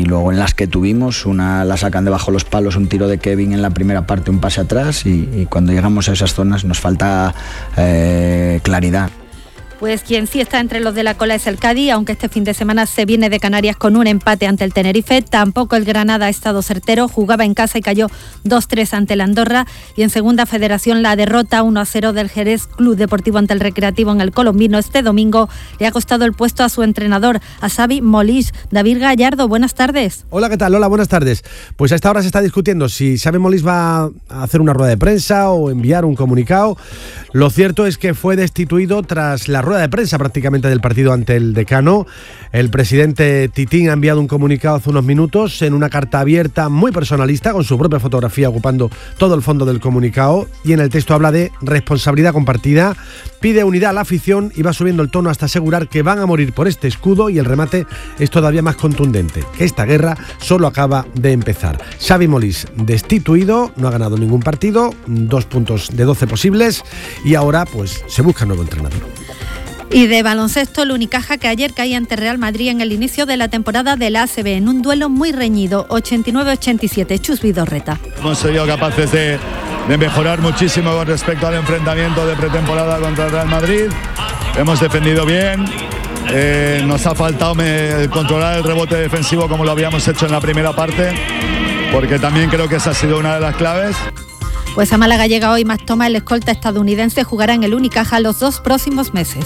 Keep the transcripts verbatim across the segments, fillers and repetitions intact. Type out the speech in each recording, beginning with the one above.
y luego en las que tuvimos, una la sacan debajo los palos, un tiro de Kevin en la primera parte, un pase atrás, y, y cuando llegamos a esas zonas nos falta eh, claridad. Pues quien sí está entre los de la cola es el Cádiz, aunque este fin de semana se viene de Canarias con un empate ante el Tenerife. Tampoco el Granada ha estado certero, jugaba en casa y cayó dos tres ante el Andorra. Y en Segunda Federación la derrota uno a cero del Jerez Club Deportivo ante el Recreativo en el Colombino este domingo le ha costado el puesto a su entrenador, a Xavi Molís. David Gallardo, buenas tardes. Hola, ¿qué tal? Hola, buenas tardes. Pues a esta hora se está discutiendo si Xavi Molís va a hacer una rueda de prensa o enviar un comunicado. Lo cierto es que fue destituido tras la rueda de prensa prácticamente del partido ante el Decano. El presidente Titín ha enviado un comunicado hace unos minutos en una carta abierta muy personalista con su propia fotografía ocupando todo el fondo del comunicado, y en el texto habla de responsabilidad compartida, pide unidad a la afición y va subiendo el tono hasta asegurar que van a morir por este escudo, y el remate es todavía más contundente, que esta guerra solo acaba de empezar. Xavi Molís destituido, no ha ganado ningún partido, dos puntos de doce posibles, y ahora pues se busca nuevo entrenador. Y de baloncesto, el Unicaja, que ayer caía ante Real Madrid en el inicio de la temporada de la A C B en un duelo muy reñido, ochenta y nueve a ochenta y siete. Chus Vidorreta. Hemos sido capaces de, de mejorar muchísimo con respecto al enfrentamiento de pretemporada contra el Real Madrid. Hemos defendido bien, eh, nos ha faltado me, controlar el rebote defensivo como lo habíamos hecho en la primera parte, porque también creo que esa ha sido una de las claves. Pues a Málaga llega hoy Max Thomas, el escolta estadounidense, jugará en el Unicaja los dos próximos meses.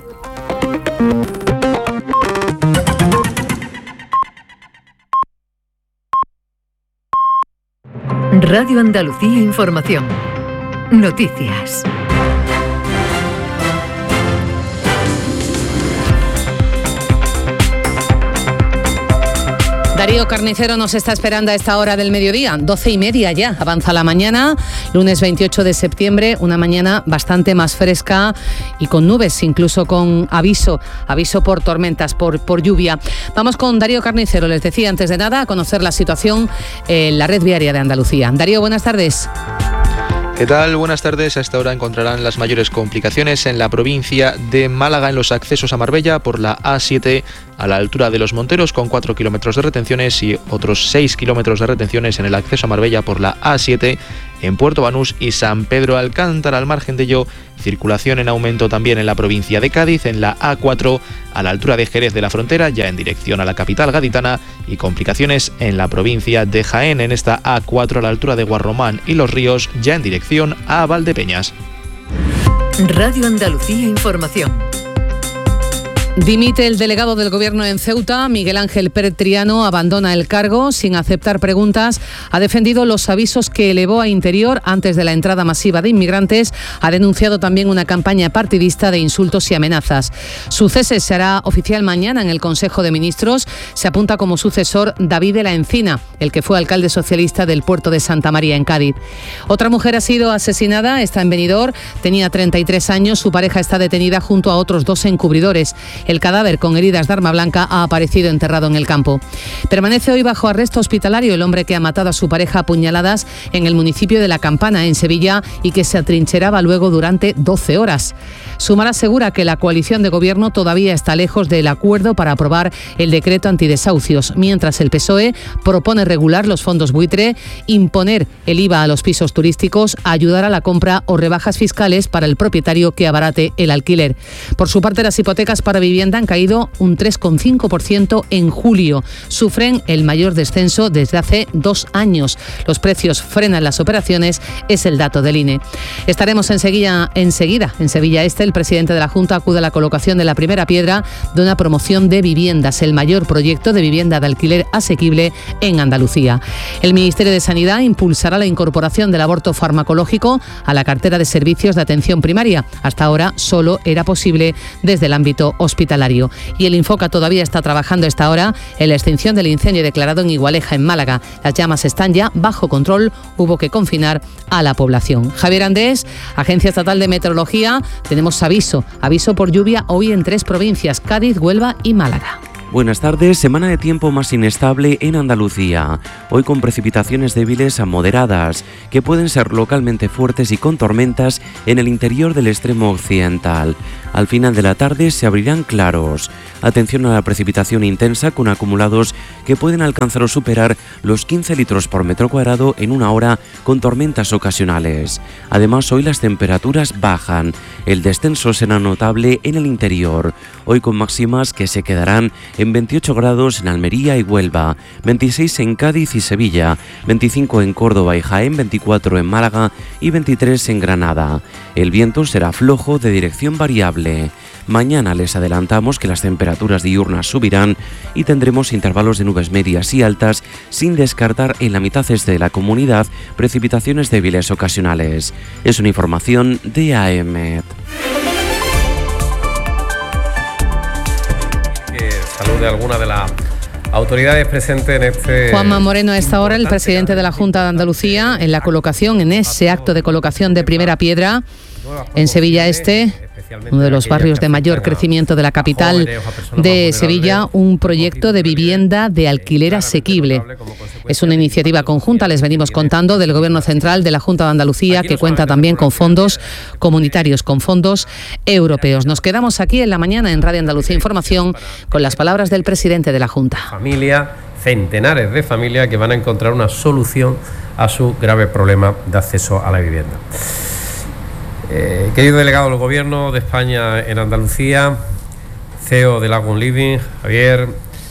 Radio Andalucía Información. Noticias. Darío Carnicero nos está esperando a esta hora del mediodía, doce y media ya, avanza la mañana, lunes veintiocho de septiembre, una mañana bastante más fresca y con nubes, incluso con aviso, aviso por tormentas, por, por lluvia. Vamos con Darío Carnicero, les decía antes de nada, a conocer la situación en la red viaria de Andalucía. Darío, buenas tardes. ¿Qué tal? Buenas tardes. A esta hora encontrarán las mayores complicaciones en la provincia de Málaga en los accesos a Marbella por la A siete a la altura de Los Monteros, con cuatro kilómetros de retenciones, y otros seis kilómetros de retenciones en el acceso a Marbella por la A siete en Puerto Banús y San Pedro Alcántara. Al margen de ello, circulación en aumento también en la provincia de Cádiz, en la A cuatro a la altura de Jerez de la Frontera, ya en dirección a la capital gaditana, y complicaciones en la provincia de Jaén, en esta A cuatro a la altura de Guarromán y Los Ríos, ya en dirección a Valdepeñas. Radio Andalucía Información. Dimite el delegado del Gobierno en Ceuta, Miguel Ángel Pérez Triano, abandona el cargo sin aceptar preguntas. Ha defendido los avisos que elevó a Interior antes de la entrada masiva de inmigrantes. Ha denunciado también una campaña partidista de insultos y amenazas. Su cese se hará oficial mañana en el Consejo de Ministros. Se apunta como sucesor David de la Encina, el que fue alcalde socialista del puerto de Santa María en Cádiz. Otra mujer ha sido asesinada, está en Benidorm, tenía treinta y tres años, su pareja está detenida junto a otros dos encubridores. El cadáver con heridas de arma blanca ha aparecido enterrado en el campo. Permanece hoy bajo arresto hospitalario el hombre que ha matado a su pareja a puñaladas en el municipio de La Campana, en Sevilla, y que se atrincheraba luego durante doce horas. Sumar asegura que la coalición de gobierno todavía está lejos del acuerdo para aprobar el decreto antidesahucios, mientras el P S O E propone regular los fondos buitre, imponer el I V A a los pisos turísticos, ayudar a la compra o rebajas fiscales para el propietario que abarate el alquiler. Por su parte, las hipotecas para vivienda han caído un tres coma cinco por ciento en julio. Sufren el mayor descenso desde hace dos años. Los precios frenan las operaciones, es el dato del I N E. Estaremos enseguida, enseguida en Sevilla Este. El presidente de la Junta acude a la colocación de la primera piedra de una promoción de viviendas, el mayor proyecto de vivienda de alquiler asequible en Andalucía. El Ministerio de Sanidad impulsará la incorporación del aborto farmacológico a la cartera de servicios de atención primaria. Hasta ahora solo era posible desde el ámbito hospitalario. Y el Infoca todavía está trabajando a esta hora en la extinción del incendio declarado en Igualeja, en Málaga. Las llamas están ya bajo control, hubo que confinar a la población. Javier Andés, Agencia Estatal de Meteorología, tenemos aviso, aviso por lluvia hoy en tres provincias, Cádiz, Huelva y Málaga. Buenas tardes, semana de tiempo más inestable en Andalucía. Hoy con precipitaciones débiles a moderadas, que pueden ser localmente fuertes y con tormentas en el interior del extremo occidental. Al final de la tarde se abrirán claros. Atención a la precipitación intensa con acumulados que pueden alcanzar o superar los quince litros por metro cuadrado en una hora con tormentas ocasionales. Además, hoy las temperaturas bajan. El descenso será notable en el interior. Hoy con máximas que se quedarán en veintiocho grados en Almería y Huelva, veintiséis en Cádiz y Sevilla, veinticinco en Córdoba y Jaén, veinticuatro en Málaga y veintitrés en Granada. El viento será flojo de dirección variable. Mañana les adelantamos que las temperaturas diurnas subirán y tendremos intervalos de nubes medias y altas, sin descartar en la mitad este de la comunidad precipitaciones débiles ocasionales. Es una información de A E M E T. De alguna de las autoridades presentes en este... Juanma Moreno, a esta hora el presidente de la Junta de Andalucía, en la colocación, en ese acto de colocación de primera piedra en Sevilla Este, uno de los barrios de mayor crecimiento de la capital de Sevilla, un proyecto de vivienda de alquiler asequible. Es una iniciativa conjunta, les venimos contando, del Gobierno Central, de la Junta de Andalucía, que cuenta también con fondos comunitarios, con fondos europeos. Nos quedamos aquí en la mañana en Radio Andalucía Información con las palabras del presidente de la Junta. Familia, centenares de familias que van a encontrar una solución a su grave problema de acceso a la vivienda. Eh, querido delegado del Gobierno de España en Andalucía, C E O de Lagoon Living, Javier,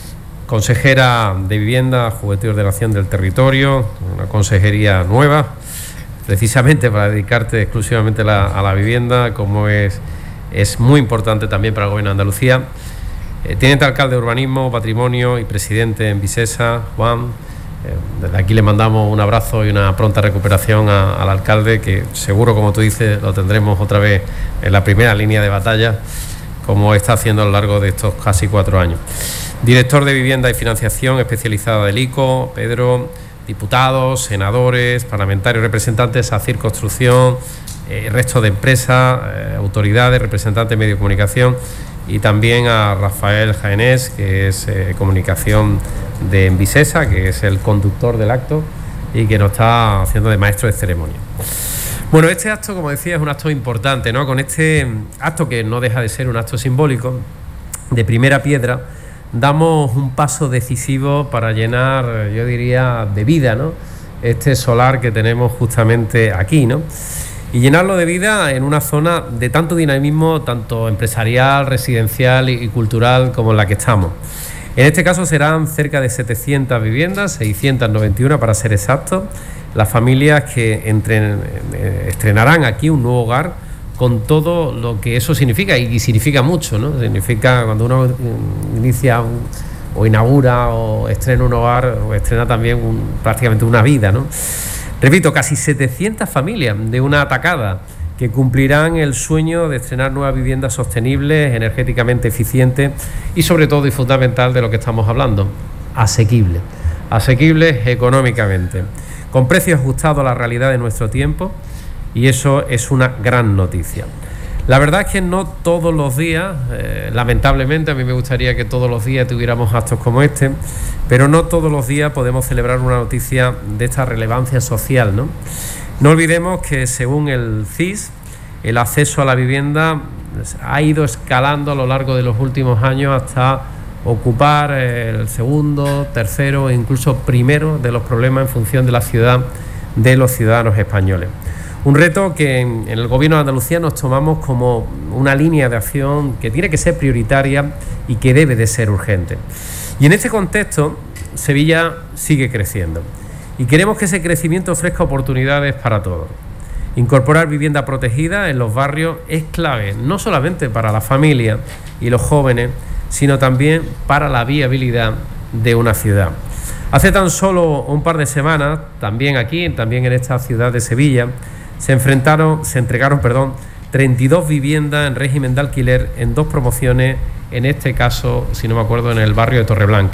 consejera de Vivienda, Juventud y Ordenación del Territorio, una consejería nueva, precisamente para dedicarte exclusivamente la, a la vivienda, como es, es muy importante también para el Gobierno de Andalucía. Eh, teniente alcalde de Urbanismo, Patrimonio y presidente en Visesa, Juan. Eh, desde aquí le mandamos un abrazo y una pronta recuperación a, al alcalde, que seguro, como tú dices, lo tendremos otra vez en la primera línea de batalla, como está haciendo a lo largo de estos casi cuatro años. Director de Vivienda y Financiación especializada del I C O, Pedro, diputados, senadores, parlamentarios, representantes a ACIR Construcción, eh, resto de empresas, eh, autoridades, representantes de medios de comunicación, y también a Rafael Jaenés, que es eh, comunicación de Envisesa, que es el conductor del acto y que nos está haciendo de maestro de ceremonia. Bueno, este acto, como decía, es un acto importante, ¿no? Con este acto, que no deja de ser un acto simbólico, de primera piedra, damos un paso decisivo para llenar, yo diría, de vida, ¿no?, este solar que tenemos justamente aquí, ¿no? Y llenarlo de vida en una zona de tanto dinamismo, tanto empresarial, residencial y cultural, como en la que estamos. En este caso serán cerca de setecientas viviendas, seiscientas noventa y una para ser exactos, las familias que entren, eh, estrenarán aquí un nuevo hogar, con todo lo que eso significa, y significa mucho, ¿no? Significa, cuando uno inicia un, o inaugura o estrena un hogar, o estrena también un, prácticamente una vida, ¿no? Repito, casi setecientas familias de una atacada que cumplirán el sueño de estrenar nuevas viviendas sostenibles, energéticamente eficientes y, sobre todo y fundamental, de lo que estamos hablando, asequibles, asequibles económicamente, con precios ajustados a la realidad de nuestro tiempo, y eso es una gran noticia. La verdad es que no todos los días, eh, lamentablemente, a mí me gustaría que todos los días tuviéramos actos como este, pero no todos los días podemos celebrar una noticia de esta relevancia social, ¿no? No olvidemos que, según el C I S, el acceso a la vivienda ha ido escalando a lo largo de los últimos años hasta ocupar el segundo, tercero e incluso primero de los problemas en función de la ciudad de los ciudadanos españoles. Un reto que en el Gobierno de Andalucía nos tomamos como una línea de acción que tiene que ser prioritaria y que debe de ser urgente. Y en este contexto, Sevilla sigue creciendo. Y queremos que ese crecimiento ofrezca oportunidades para todos. Incorporar vivienda protegida en los barrios es clave, no solamente para la familia y los jóvenes, sino también para la viabilidad de una ciudad. Hace tan solo un par de semanas, también aquí, también en esta ciudad de Sevilla, se enfrentaron, se entregaron, perdón, treinta y dos viviendas en régimen de alquiler en dos promociones, en este caso, si no me acuerdo, en el barrio de Torreblanca.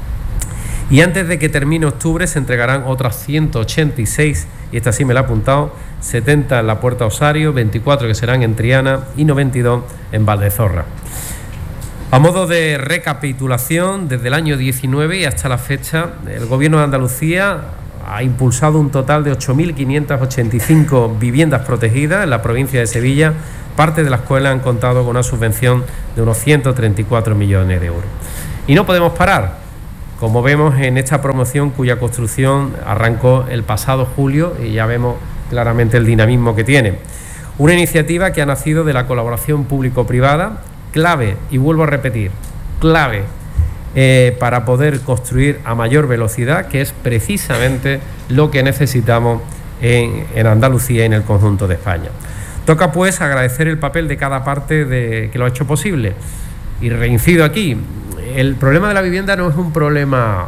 Y antes de que termine octubre se entregarán otras ciento ochenta y seis, y esta sí me la he apuntado, setenta en la Puerta Osario, veinticuatro que serán en Triana y noventa y dos en Valdezorra. A modo de recapitulación, desde el año diecinueve y hasta la fecha, el Gobierno de Andalucía ha impulsado un total de ocho mil quinientas ochenta y cinco viviendas protegidas en la provincia de Sevilla, parte de las cuales han contado con una subvención de unos ciento treinta y cuatro millones de euros. Y no podemos parar, como vemos en esta promoción cuya construcción arrancó el pasado julio y ya vemos claramente el dinamismo que tiene. Una iniciativa que ha nacido de la colaboración público-privada, clave, y vuelvo a repetir, clave eh, para poder construir a mayor velocidad, que es precisamente lo que necesitamos en, en Andalucía y en el conjunto de España. Toca pues agradecer el papel de cada parte de, que lo ha hecho posible. Y reincido aquí, el problema de la vivienda no es un problema,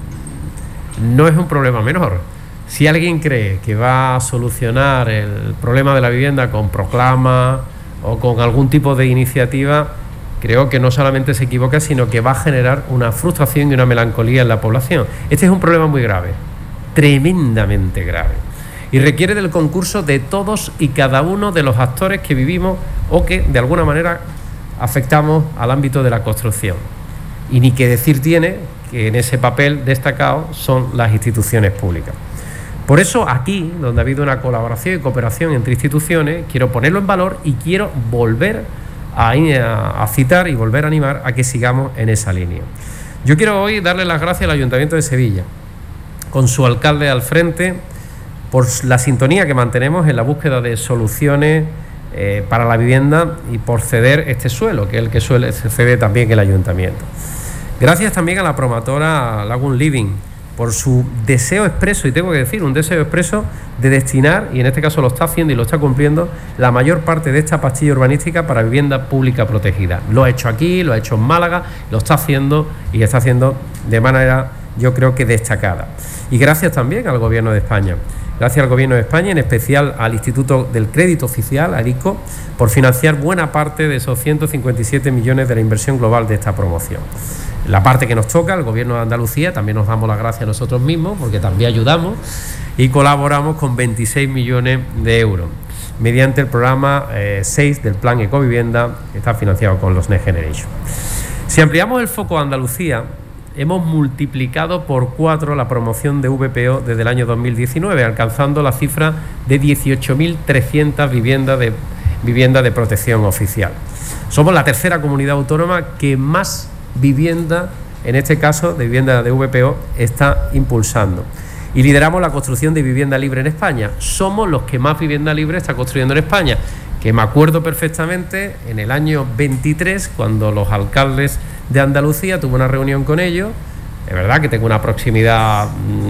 no es un problema menor. Si alguien cree que va a solucionar el problema de la vivienda con proclama o con algún tipo de iniciativa, creo que no solamente se equivoca, sino que va a generar una frustración y una melancolía en la población. Este es un problema muy grave, tremendamente grave, y requiere del concurso de todos y cada uno de los actores que vivimos o que de alguna manera afectamos al ámbito de la construcción. Y ni que decir tiene que en ese papel destacado son las instituciones públicas. Por eso aquí, donde ha habido una colaboración y cooperación entre instituciones, quiero ponerlo en valor y quiero volver a, a, a citar y volver a animar a que sigamos en esa línea. Yo quiero hoy darle las gracias al Ayuntamiento de Sevilla, con su alcalde al frente, por la sintonía que mantenemos en la búsqueda de soluciones eh, para la vivienda y por ceder este suelo, que es el que suele ceder también el Ayuntamiento. Gracias también a la promotora Lagoon Living por su deseo expreso, y tengo que decir, un deseo expreso de destinar, y en este caso lo está haciendo y lo está cumpliendo, la mayor parte de esta pastilla urbanística para vivienda pública protegida. Lo ha hecho aquí, lo ha hecho en Málaga, lo está haciendo y está haciendo de manera, yo creo que destacada. Y gracias también al Gobierno de España. Gracias al Gobierno de España, en especial al Instituto del Crédito Oficial, al I C O, por financiar buena parte de esos ciento cincuenta y siete millones de la inversión global de esta promoción. La parte que nos toca, el Gobierno de Andalucía, también nos damos las gracias a nosotros mismos, porque también ayudamos y colaboramos con veintiséis millones de euros, mediante el programa eh, seis del Plan Ecovivienda, que está financiado con los Next Generation. Si ampliamos el foco a Andalucía, hemos multiplicado por cuatro la promoción de V P O desde el año dos mil diecinueve, alcanzando la cifra de dieciocho mil trescientas viviendas de, vivienda de protección oficial. Somos la tercera comunidad autónoma que más vivienda, en este caso de vivienda de V P O, está impulsando. Y lideramos la construcción de vivienda libre en España. Somos los que más vivienda libre está construyendo en España, que me acuerdo perfectamente en el año veintitrés, cuando los alcaldes de Andalucía tuve una reunión con ellos. Es verdad que tengo una proximidad,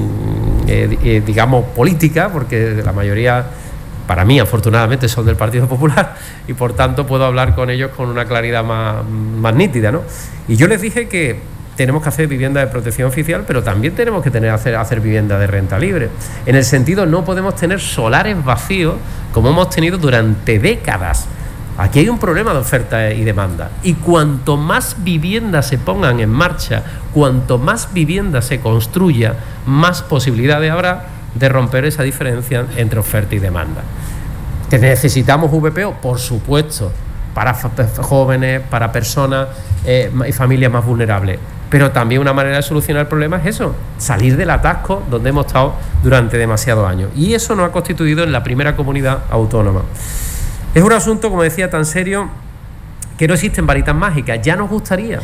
eh, eh, digamos, política, porque la mayoría, para mí, afortunadamente, son del Partido Popular, y por tanto puedo hablar con ellos con una claridad más, más nítida, ¿no? Y yo les dije que tenemos que hacer vivienda de protección oficial, pero también tenemos que tener hacer, hacer vivienda de renta libre. En el sentido, no podemos tener solares vacíos como hemos tenido durante décadas. Aquí hay un problema de oferta y demanda, y cuanto más viviendas se pongan en marcha, cuanto más vivienda se construya, más posibilidades habrá de romper esa diferencia entre oferta y demanda. ¿Que necesitamos V P O? Por supuesto, para jóvenes, para personas eh, y familias más vulnerables. Pero también una manera de solucionar el problema es eso, salir del atasco donde hemos estado durante demasiados años. Y eso nos ha constituido en la primera comunidad autónoma. Es un asunto, como decía, tan serio que no existen varitas mágicas. Ya nos gustaría.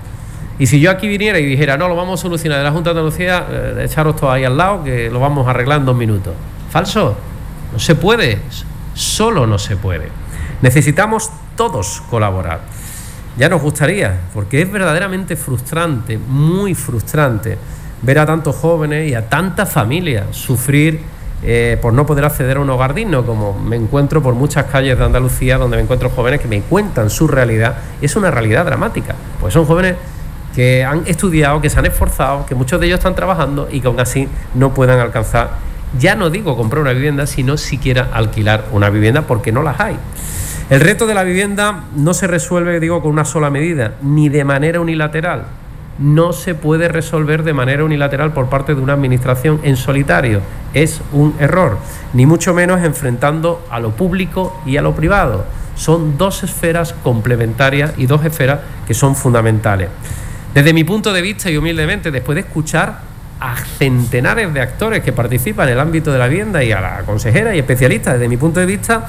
Y si yo aquí viniera y dijera, no, lo vamos a solucionar de la Junta de Andalucía, eh, echaros todos ahí al lado, que lo vamos a arreglar en dos minutos. Falso. No se puede. Solo no se puede. Necesitamos todos colaborar. Ya nos gustaría, porque es verdaderamente frustrante, muy frustrante, ver a tantos jóvenes y a tantas familias sufrir eh, por no poder acceder a un hogar digno, como me encuentro por muchas calles de Andalucía, donde me encuentro jóvenes que me cuentan su realidad. Es una realidad dramática, pues son jóvenes que han estudiado, que se han esforzado, que muchos de ellos están trabajando y que aún así no puedan alcanzar, ya no digo comprar una vivienda, sino siquiera alquilar una vivienda, porque no las hay. El reto de la vivienda no se resuelve, digo, con una sola medida, ni de manera unilateral, no se puede resolver de manera unilateral por parte de una administración en solitario. Es un error, ni mucho menos enfrentando a lo público y a lo privado. Son dos esferas complementarias y dos esferas que son fundamentales. Desde mi punto de vista y humildemente, después de escuchar a centenares de actores que participan en el ámbito de la vivienda y a la consejera y especialistas, desde mi punto de vista,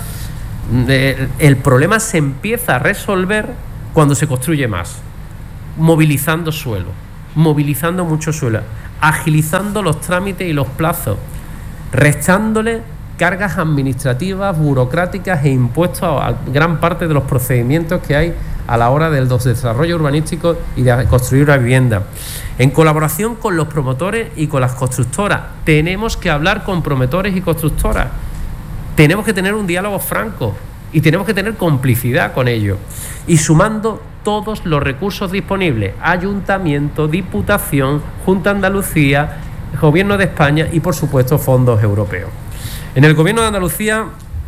el problema se empieza a resolver cuando se construye más, movilizando suelo, movilizando mucho suelo, agilizando los trámites y los plazos, restándole cargas administrativas, burocráticas e impuestos a gran parte de los procedimientos que hay a la hora del desarrollo urbanístico y de construir una vivienda. En colaboración con los promotores y con las constructoras, tenemos que hablar con promotores y constructoras, tenemos que tener un diálogo franco y tenemos que tener complicidad con ellos, y sumando todos los recursos disponibles: Ayuntamiento, Diputación, Junta de Andalucía, Gobierno de España y, por supuesto, fondos europeos. En el Gobierno de Andalucía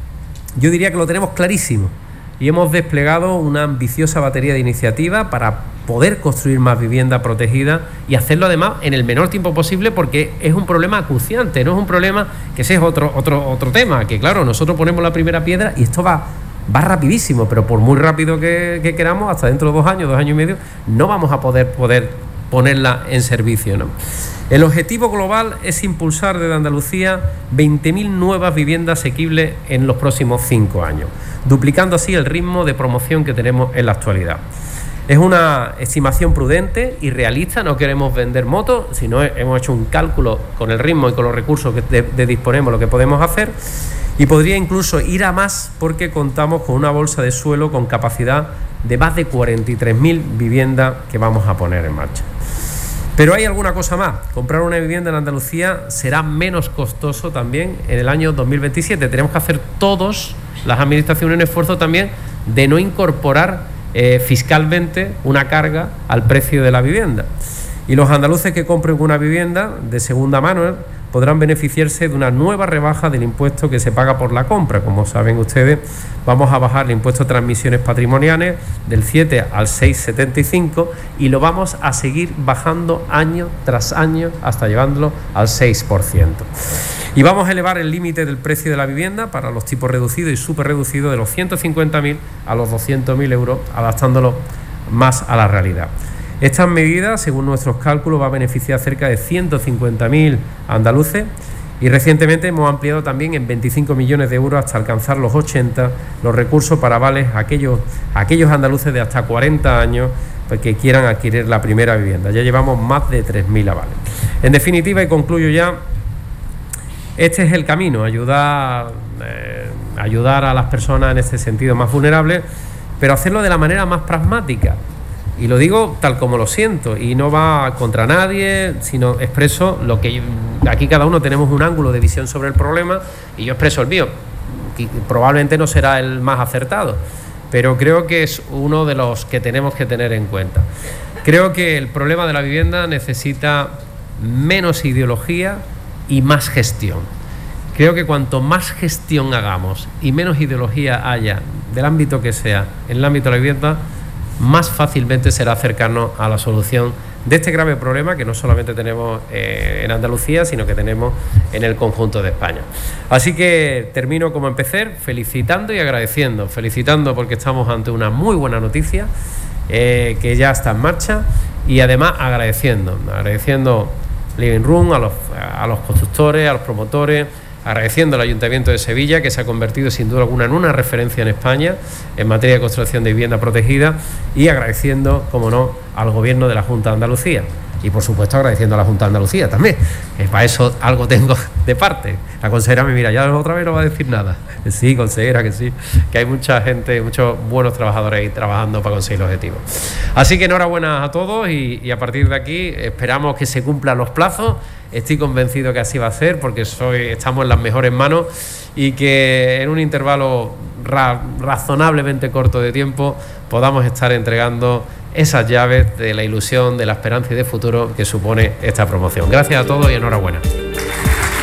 yo diría que lo tenemos clarísimo y hemos desplegado una ambiciosa batería de iniciativas para poder construir más vivienda protegida y hacerlo además en el menor tiempo posible, porque es un problema acuciante, no es un problema que ese es otro, otro, otro tema, que claro, nosotros ponemos la primera piedra y esto va, va rapidísimo, pero por muy rápido que, que queramos, hasta dentro de dos años, dos años y medio, no vamos a poder, poder ponerla en servicio, ¿no? El objetivo global es impulsar desde Andalucía veinte mil nuevas viviendas asequibles en los próximos cinco años, duplicando así el ritmo de promoción que tenemos en la actualidad. Es una estimación prudente y realista, no queremos vender motos, sino hemos hecho un cálculo con el ritmo y con los recursos que de, de disponemos, lo que podemos hacer, y podría incluso ir a más porque contamos con una bolsa de suelo con capacidad de más de cuarenta y tres mil viviendas que vamos a poner en marcha. Pero hay alguna cosa más. Comprar una vivienda en Andalucía será menos costoso también en el año dos mil veintisiete. Tenemos que hacer todos, las administraciones, un esfuerzo también de no incorporar eh, fiscalmente una carga al precio de la vivienda. Y los andaluces que compren una vivienda de segunda mano podrán beneficiarse de una nueva rebaja del impuesto que se paga por la compra. Como saben ustedes, vamos a bajar el impuesto a transmisiones patrimoniales del siete al seis coma setenta y cinco y lo vamos a seguir bajando año tras año hasta llevándolo al seis por ciento. Y vamos a elevar el límite del precio de la vivienda para los tipos reducidos y súper reducidos de los ciento cincuenta mil a los doscientos mil euros, adaptándolo más a la realidad. Estas medidas, según nuestros cálculos, va a beneficiar a cerca de ciento cincuenta mil andaluces, y recientemente hemos ampliado también en veinticinco millones de euros hasta alcanzar los ochenta los recursos para avales a aquellos, a aquellos andaluces de hasta cuarenta años que quieran adquirir la primera vivienda. Ya llevamos más de tres mil avales. En definitiva, y concluyo ya, este es el camino, ayudar, eh, ayudar a las personas en este sentido más vulnerables, pero hacerlo de la manera más pragmática. Y lo digo tal como lo siento, y no va contra nadie, sino expreso lo que... Aquí cada uno tenemos un ángulo de visión sobre el problema y yo expreso el mío, que probablemente no será el más acertado, pero creo que es uno de los que tenemos que tener en cuenta. Creo que el problema de la vivienda necesita menos ideología y más gestión. Creo que cuanto más gestión hagamos y menos ideología haya, del ámbito que sea, en el ámbito de la vivienda, más fácilmente será acercarnos a la solución de este grave problema que no solamente tenemos eh, en Andalucía, sino que tenemos en el conjunto de España. Así que termino como empecé, felicitando y agradeciendo. Felicitando porque estamos ante una muy buena noticia eh, que ya está en marcha, y además agradeciendo, agradeciendo Living Room, a los, a los constructores, a los promotores, agradeciendo al Ayuntamiento de Sevilla, que se ha convertido sin duda alguna en una referencia en España en materia de construcción de vivienda protegida, y agradeciendo, como no, al Gobierno de la Junta de Andalucía. Y por supuesto agradeciendo a la Junta de Andalucía también, que para eso algo tengo de parte. La consejera me mira, ya otra vez no va a decir nada. Que sí, consejera, que sí, que hay mucha gente, muchos buenos trabajadores ahí trabajando para conseguir el objetivo. Así que enhorabuena a todos, y, y a partir de aquí esperamos que se cumplan los plazos. Estoy convencido que así va a ser, porque soy, estamos en las mejores manos, y que en un intervalo ra, razonablemente corto de tiempo podamos estar entregando esas llaves de la ilusión, de la esperanza y de futuro que supone esta promoción. Gracias a todos y enhorabuena.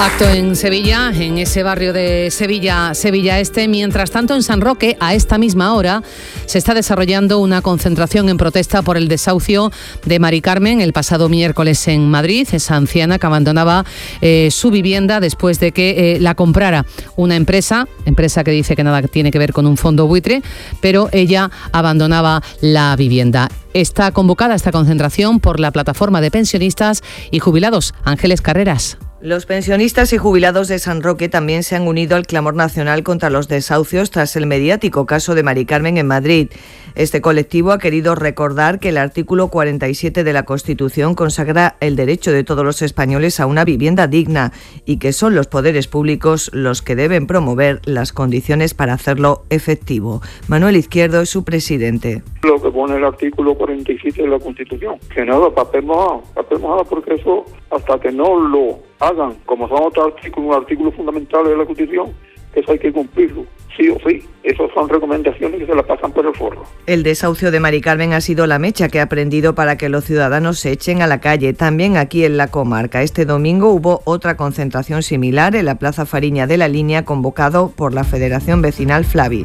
Acto en Sevilla, en ese barrio de Sevilla, Sevilla Este. Mientras tanto, en San Roque, a esta misma hora, se está desarrollando una concentración en protesta por el desahucio de Mari Carmen el pasado miércoles en Madrid. Esa anciana que abandonaba eh, su vivienda después de que eh, la comprara una empresa, empresa que dice que nada tiene que ver con un fondo buitre, pero ella abandonaba la vivienda. Está convocada esta concentración por la plataforma de pensionistas y jubilados. Ángeles Carreras. Los pensionistas y jubilados de San Roque también se han unido al clamor nacional contra los desahucios tras el mediático caso de Mari Carmen en Madrid. Este colectivo ha querido recordar que el artículo cuarenta y siete de la Constitución consagra el derecho de todos los españoles a una vivienda digna y que son los poderes públicos los que deben promover las condiciones para hacerlo efectivo. Manuel Izquierdo es su presidente. Lo que pone el artículo cuarenta y siete de la Constitución, que nada, papel mojado, papel mojado, porque eso, hasta que no lo hagan, como son otros artículos, artículos fundamentales de la Constitución, eso hay que cumplirlo, sí o sí. Esas son recomendaciones que se las pasan por el forro. El desahucio de Mari Carmen ha sido la mecha que ha prendido para que los ciudadanos se echen a la calle, también aquí en la comarca. Este domingo hubo otra concentración similar en la Plaza Fariña de la Línea, convocado por la Federación Vecinal Flavi.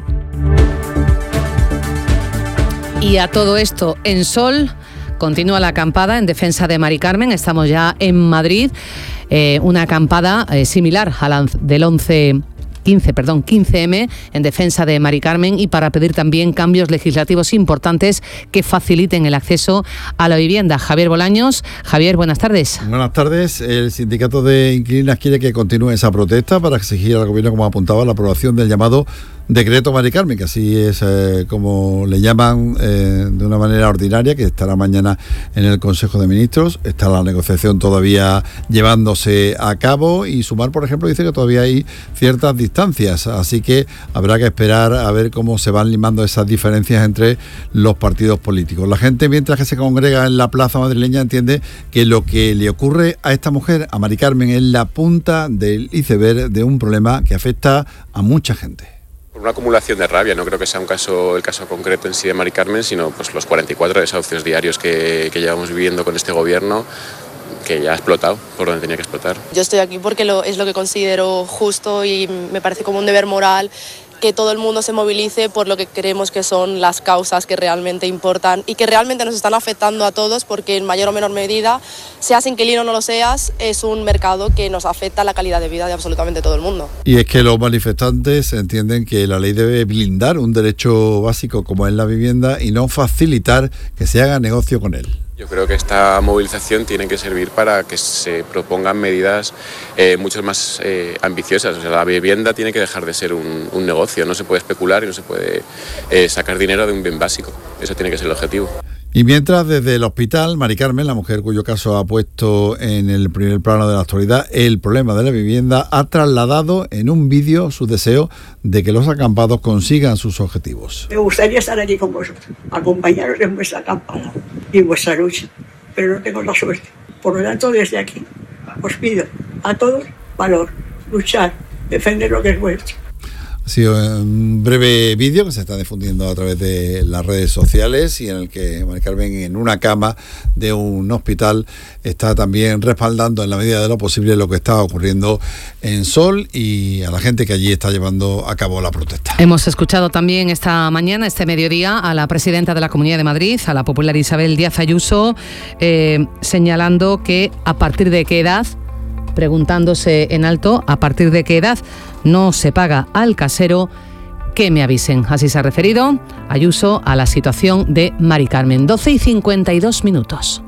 Y a todo esto, en Sol, continúa la acampada en defensa de Mari Carmen. Estamos ya en Madrid, eh, una acampada eh, similar a la del once... quince, perdón, quince eme en defensa de Mari Carmen y para pedir también cambios legislativos importantes que faciliten el acceso a la vivienda. Javier Bolaños. Javier, buenas tardes. Buenas tardes. El sindicato de inquilinas quiere que continúe esa protesta para exigir al gobierno, como apuntaba, la aprobación del llamado decreto Mari Carmen, que así es eh, como le llaman eh, de una manera ordinaria, que estará mañana en el Consejo de Ministros. Está la negociación todavía llevándose a cabo y Sumar, por ejemplo, dice que todavía hay ciertas distancias, así que habrá que esperar a ver cómo se van limando esas diferencias entre los partidos políticos. La gente, mientras que se congrega en la plaza madrileña, entiende que lo que le ocurre a esta mujer, a Mari Carmen, es la punta del iceberg de un problema que afecta a mucha gente. Por una acumulación de rabia, no creo que sea un caso, el caso concreto en sí de Mari Carmen, sino pues los cuarenta y cuatro desahucios diarios que, que llevamos viviendo con este gobierno, que ya ha explotado por donde tenía que explotar. Yo estoy aquí porque lo, es lo que considero justo y me parece como un deber moral que todo el mundo se movilice por lo que creemos que son las causas que realmente importan y que realmente nos están afectando a todos, porque en mayor o menor medida, seas inquilino o no lo seas, es un mercado que nos afecta a la calidad de vida de absolutamente todo el mundo. Y es que los manifestantes entienden que la ley debe blindar un derecho básico como es la vivienda y no facilitar que se haga negocio con él. Yo creo que esta movilización tiene que servir para que se propongan medidas eh, mucho más eh, ambiciosas. O sea, la vivienda tiene que dejar de ser un, un negocio, no se puede especular y no se puede eh, sacar dinero de un bien básico. Eso tiene que ser el objetivo. Y mientras, desde el hospital, Mari Carmen, la mujer cuyo caso ha puesto en el primer plano de la actualidad el problema de la vivienda, ha trasladado en un vídeo su deseo de que los acampados consigan sus objetivos. Me gustaría estar aquí con vosotros, acompañaros en vuestra acampada y en vuestra lucha, pero no tengo la suerte. Por lo tanto, desde aquí os pido a todos valor, luchar, defender lo que es vuestro. Ha sido un breve vídeo que se está difundiendo a través de las redes sociales y en el que Mari Carmen, en una cama de un hospital, está también respaldando en la medida de lo posible lo que está ocurriendo en Sol y a la gente que allí está llevando a cabo la protesta. Hemos escuchado también esta mañana, este mediodía, a la presidenta de la Comunidad de Madrid, a la popular Isabel Díaz Ayuso, eh, señalando que a partir de qué edad, preguntándose en alto, a partir de qué edad no se paga al casero, que me avisen. Así se ha referido Ayuso a la situación de Mari Carmen. doce y cincuenta y dos minutos.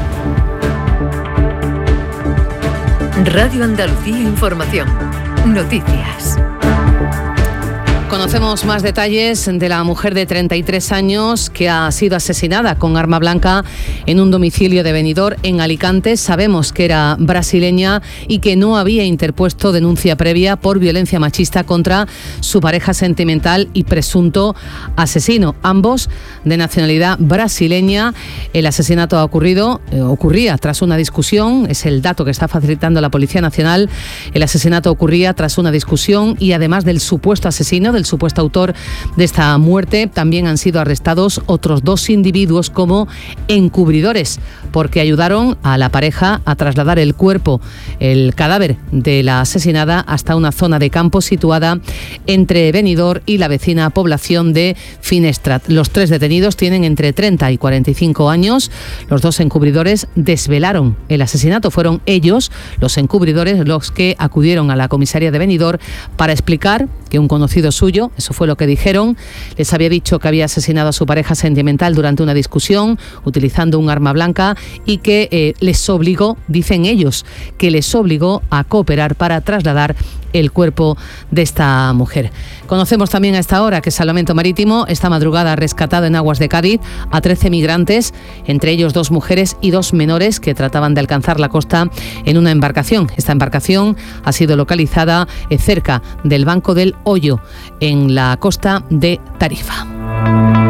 Radio Andalucía Información. Noticias. Conocemos más detalles de la mujer de treinta y tres años que ha sido asesinada con arma blanca en un domicilio de Benidorm, en Alicante. Sabemos que era brasileña y que no había interpuesto denuncia previa por violencia machista contra su pareja sentimental y presunto asesino, ambos de nacionalidad brasileña. El asesinato ha ocurrido, eh, ocurría tras una discusión, es el dato que está facilitando la Policía Nacional. El asesinato ocurría tras una discusión y además del supuesto asesino, del el supuesto autor de esta muerte. También han sido arrestados otros dos individuos como encubridores, porque ayudaron a la pareja a trasladar el cuerpo, el cadáver de la asesinada, hasta una zona de campo situada entre Benidorm y la vecina población de Finestrat. Los tres detenidos tienen entre treinta y cuarenta y cinco años. Los dos encubridores desvelaron el asesinato. Fueron ellos, los encubridores, los que acudieron a la comisaría de Benidorm para explicar que un conocido suyo, eso fue lo que dijeron, les había dicho que había asesinado a su pareja sentimental durante una discusión utilizando un arma blanca y que eh, les obligó, dicen ellos, que les obligó a cooperar para trasladar el cuerpo de esta mujer. Conocemos también a esta hora que Salvamento Marítimo esta madrugada ha rescatado en aguas de Cádiz a trece migrantes, entre ellos dos mujeres y dos menores que trataban de alcanzar la costa en una embarcación. Esta embarcación ha sido localizada cerca del Banco del Hoyo, en la costa de Tarifa.